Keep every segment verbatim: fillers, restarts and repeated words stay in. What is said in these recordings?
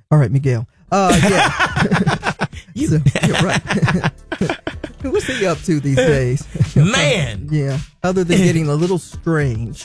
All right, Miguel. Uh, yeah. you, so, you're right. What's he up to these days? Man. Yeah. Other than getting a little strange.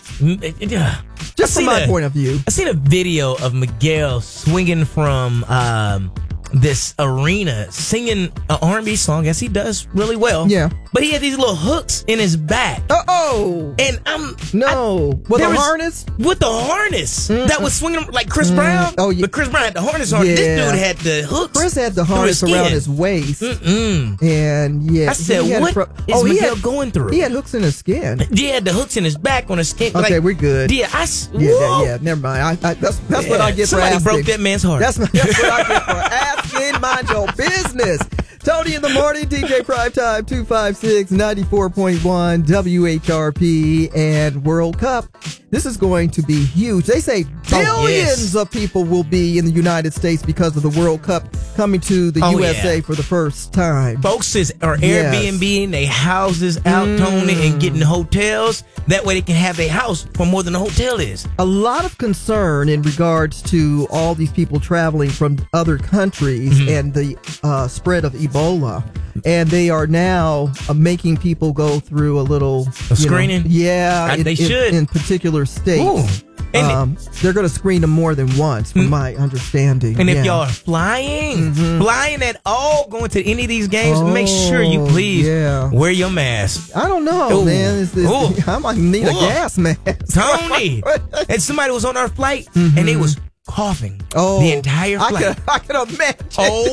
Just from my a, point of view. I seen a video of Miguel swinging from um, this arena, singing an R and B song, as he does really well. Yeah. But he had these little hooks in his back. Uh-oh. And I'm... No. I, with a harness? With the harness. Mm-mm. That was swinging like Chris mm. Brown. Oh, yeah. But Chris Brown had the harness on. Yeah. This dude had the hooks. Chris had the harness around his waist. Mm-mm. And, yeah. I said, what pro- is oh, Miguel had, going through? He had hooks in his skin. He had the hooks in his back on his skin. Okay, like, we're good. Yeah, I... Yeah, yeah, yeah, never mind. I, I, that's that's yeah. what I get Somebody for asking. broke that man's heart. That's, that's what I get for asking. Mind your business. Tony in the morning, D J Primetime, two five six, ninety-four point one, W H R P, and World Cup. This is going to be huge. They say billions oh, yes. of people will be in the United States because of the World Cup coming to the oh, U S A yeah. for the first time. Folks is, are Yes. Airbnb their houses out, Mm. Tony, and getting hotels. That way they can have a house for more than a hotel is. A lot of concern in regards to all these people traveling from other countries mm-hmm. and the uh, spread of Ebola. And they are now uh, making people go through a little a screening. Know, yeah, I, in, they in, should in particular states. Ooh. And um, they're going to screen them more than once, from mm, my understanding. And yeah. if y'all are flying, mm-hmm. flying at all, going to any of these games, oh, make sure you please yeah. wear your mask. I don't know, Ooh. man. It's, it's, I might need Ooh. a gas mask. Tony, and somebody was on our flight, mm-hmm. and they was coughing oh, the entire flight. I can, I can imagine.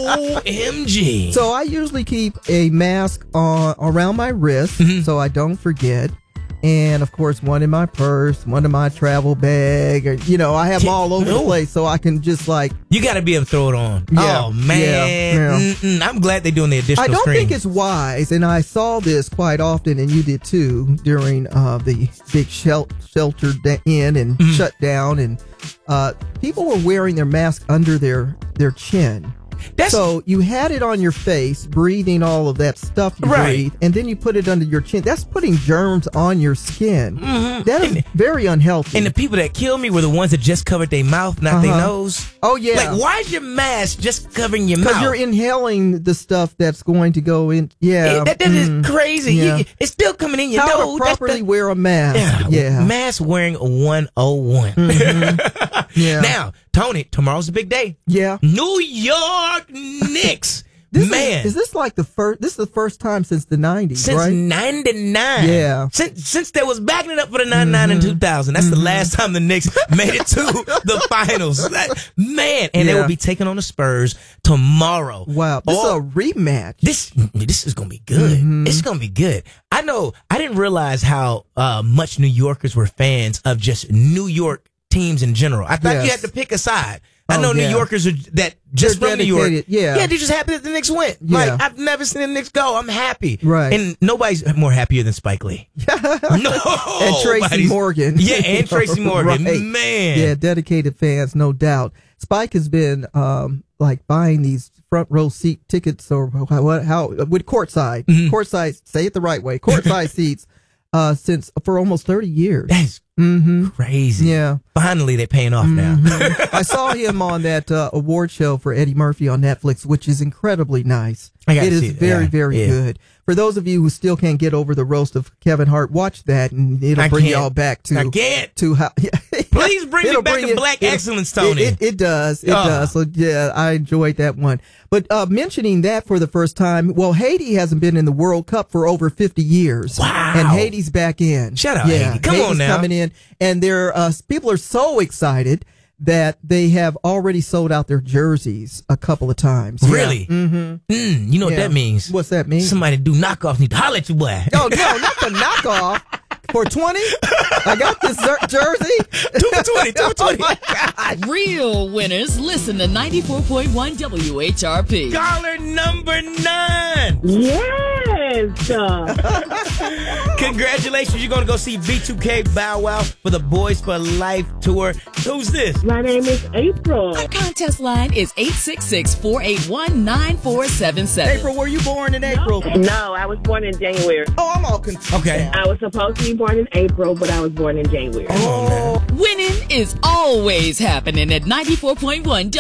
O M G. So I usually keep a mask on around my wrist mm-hmm. so I don't forget. And, of course, one in my purse, one in my travel bag. Or, you know, I have them all over the place so I can just, like... You got to be able to throw it on. Yeah, oh, man. Yeah, yeah. I'm glad they're doing the additional I don't screen. think it's wise, and I saw this quite often, and you did too, during uh, the big shel- shelter in and mm-hmm. shutdown. And uh, people were wearing their mask under their, their chin. That's, so you had it on your face, breathing all of that stuff you right. breathe, and then you put it under your chin. That's putting germs on your skin. Mm-hmm. That is and, very unhealthy. And the people that killed me were the ones that just covered their mouth, not uh-huh. their nose. Oh, yeah. Like, why is your mask just covering your mouth? Because you're inhaling the stuff that's going to go in. Yeah. It, that that mm, is crazy. Yeah. You, it's still coming in your How nose. to properly the, wear a mask. Yeah. yeah. Mask wearing one oh one. Mm-hmm. yeah. Now, Tony, tomorrow's a big day. Yeah. New York Knicks. This Man. Is, is this like the first, this is the first time since the nineties, since right? Since ninety-nine. Yeah. Since, since they was backing it up for the ninety-nine mm-hmm. and two thousand. That's mm-hmm. the last time the Knicks made it to the finals. That, man. And yeah. they will be taking on the Spurs tomorrow. Wow. This oh, is a rematch. This, this is going to be good. Mm-hmm. It's going to be good. I know, I didn't realize how uh, much New Yorkers were fans of just New York teams in general. I thought yes. you had to pick a side. I know oh, New yeah. Yorkers are that just They're from New York. Yeah. yeah, they just happy that the Knicks went. Yeah. Like, I've never seen the Knicks go. I'm happy. Right. And nobody's more happier than Spike Lee. no. And Tracy Morgan. Yeah, and Tracy Morgan. right. Man. Yeah, dedicated fans, no doubt. Spike has been um, like buying these front row seat tickets or what? How with courtside, mm-hmm. courtside. Say it the right way. Courtside seats uh, since for almost thirty years. That's mm-hmm. crazy. Yeah. Finally, they're paying off mm-hmm. now. I saw him on that uh, award show for Eddie Murphy on Netflix, which is incredibly nice. I gotta it is see it. very, yeah. very yeah. good. For those of you who still can't get over the roast of Kevin Hart, watch that, and it'll I bring can't. y'all back to I can't. to how. Yeah. Please bring me It'll back bring to it, Black it, Excellence, Tony. It, it, it does. It oh. does. So, yeah, I enjoyed that one. But uh, mentioning that for the first time, well, Haiti hasn't been in the World Cup for over fifty years. Wow. And Haiti's back in. Shout out yeah, Haiti. Come Haiti's on now. coming in. And they're, uh, people are so excited that they have already sold out their jerseys a couple of times. Really? Yeah. Mm-hmm. Mm, you know yeah. what that means? What's that mean? Somebody do knockoffs need to holler at you, boy. No, no, not the knockoff. For twenty? I got this jer- jersey. Two for twenty, two for twenty. Oh my God. Real winners listen to ninety-four point one W H R P. Caller number nine. Yes. Congratulations. You're going to go see B two K Bow Wow for the Boys for Life tour. Who's this? My name is April. Our contest line is eight six six, four eight one, nine four seven seven. April, were you born in April? No, I was born in January. Oh, I'm all confused. Okay. I was supposed to be born in April, but I was born in January. Oh, man. Winning is always happening at ninety-four point one W H R P.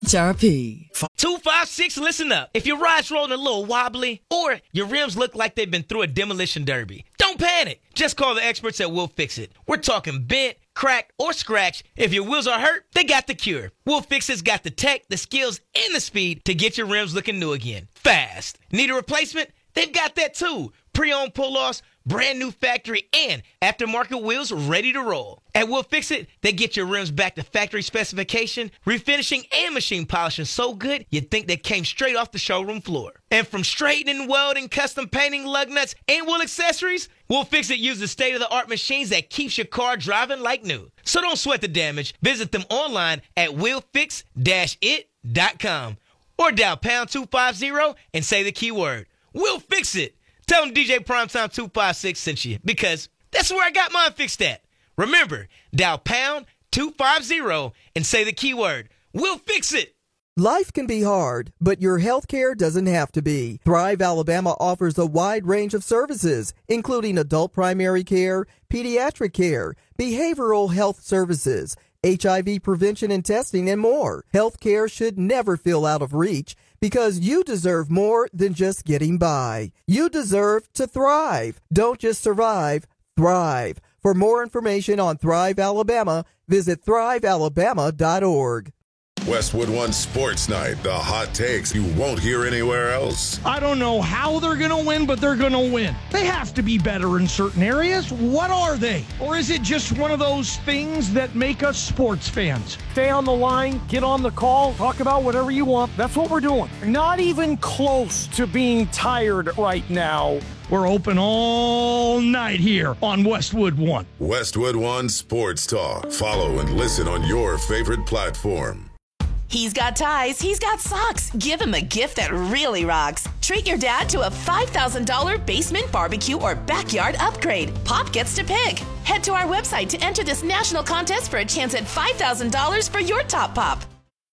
H R P. two five six, listen up. If your ride's rolling a little wobbly or your rims look like they've been through a demolition derby, don't panic. Just call the experts at We'll Fix It. We're talking bent, cracked, or scratched. If your wheels are hurt, they got the cure. We'll Fix It's got the tech, the skills, and the speed to get your rims looking new again. Fast. Need a replacement? They've got that too. Pre-owned pull-offs, brand new factory, and aftermarket wheels ready to roll. At We'll Fix It, they get your rims back to factory specification, refinishing and machine polishing so good you'd think they came straight off the showroom floor. And from straightening, welding, custom painting, lug nuts, and wheel accessories, We'll Fix It uses state-of-the-art machines that keeps your car driving like new. So don't sweat the damage. Visit them online at will fix dash it dot com or dial pound two fifty and say the keyword. We'll Fix It. Tell them D J Primetime two five six sent you because that's where I got mine fixed at. Remember, dial pound two fifty and say the keyword. We'll Fix It. Life can be hard, but your health care doesn't have to be. Thrive Alabama offers a wide range of services, including adult primary care, pediatric care, behavioral health services, H I V prevention and testing, and more. Health care should never feel out of reach because you deserve more than just getting by. You deserve to thrive. Don't just survive, thrive. For more information on Thrive Alabama, visit thrive alabama dot org. Westwood One Sports Night, the hot takes you won't hear anywhere else. I don't know how they're going to win, but they're going to win. They have to be better in certain areas. What are they? Or is it just one of those things that make us sports fans? Stay on the line, get on the call, talk about whatever you want. That's what we're doing. Not even close to being tired right now. We're open all night here on Westwood One. Westwood One Sports Talk. Follow and listen on your favorite platform. He's got ties, he's got socks. Give him a gift that really rocks. Treat your dad to a five thousand dollars basement barbecue or backyard upgrade. Pop gets to pick. Head to our website to enter this national contest for a chance at five thousand dollars for your top pop.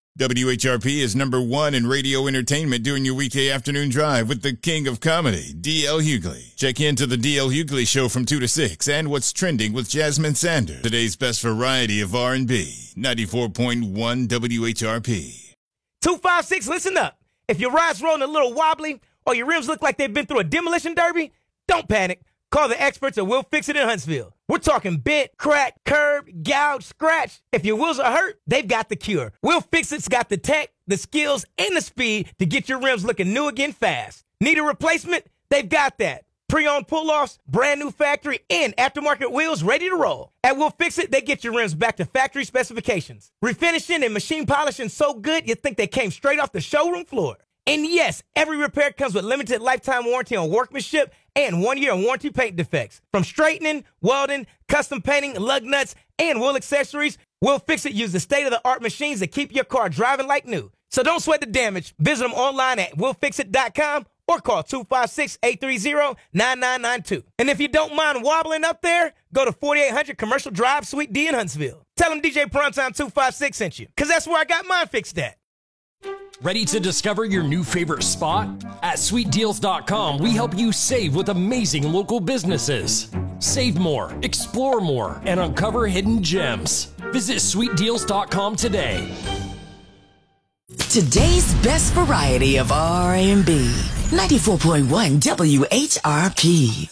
W H R P is number one in radio entertainment during your weekday afternoon drive with the king of comedy, D L Hughley. Check into the D L Hughley Show from two to six and What's Trending with Jasmine Sanders. Today's best variety of R and B, ninety-four point one W H R P. two five six, listen up. If your ride's rolling a little wobbly or your rims look like they've been through a demolition derby, don't panic. Call the experts at We'll Fix It in Huntsville. We're talking bent, cracked, curved, gouged, scratched. If your wheels are hurt, they've got the cure. We'll Fix It's got the tech, the skills, and the speed to get your rims looking new again fast. Need a replacement? They've got that. Pre-owned pull-offs, brand new factory, and aftermarket wheels ready to roll. At We'll Fix It, they get your rims back to factory specifications. Refinishing and machine polishing so good you think they came straight off the showroom floor. And yes, every repair comes with limited lifetime warranty on workmanship and one year warranty paint defects. From straightening, welding, custom painting, lug nuts, and wheel accessories, We'll Fix It uses state-of-the-art machines that keep your car driving like new. So don't sweat the damage. Visit them online at will fix it dot com or call two five six, eight three zero, nine nine nine two. And if you don't mind wobbling up there, go to forty-eight hundred Commercial Drive, Suite D in Huntsville. Tell them D J Primetime two five six sent you, because that's where I got mine fixed at. Ready to discover your new favorite spot? At sweet deals dot com, we help you save with amazing local businesses. Save more, explore more, and uncover hidden gems. Visit sweet deals dot com today. Today's best variety of R and B. ninety-four point one W H R P.